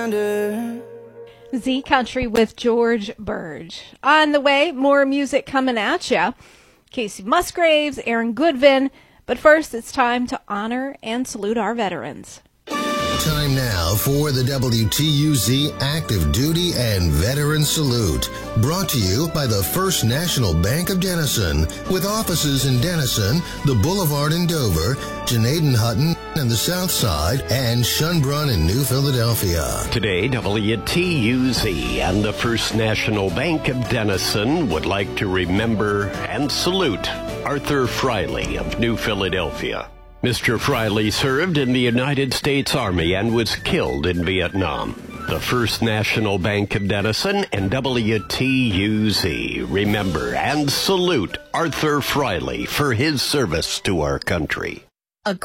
under. Z Country with George Burge. On the way, more music coming at you. Casey Musgraves, Aaron Goodvin. But first, it's time to honor and salute our veterans. Time now for the WTUZ Active Duty and Veteran Salute. Brought to you by the First National Bank of Denison, with offices in Denison, the Boulevard in Dover, Janaden Hutton in the South Side, and Schönbrunn in New Philadelphia. Today, WTUZ and the First National Bank of Denison would like to remember and salute Arthur Friley of New Philadelphia. Mr. Friley served in the United States Army and was killed in Vietnam. The First National Bank of Denison and WTUZ remember and salute Arthur Friley for his service to our country.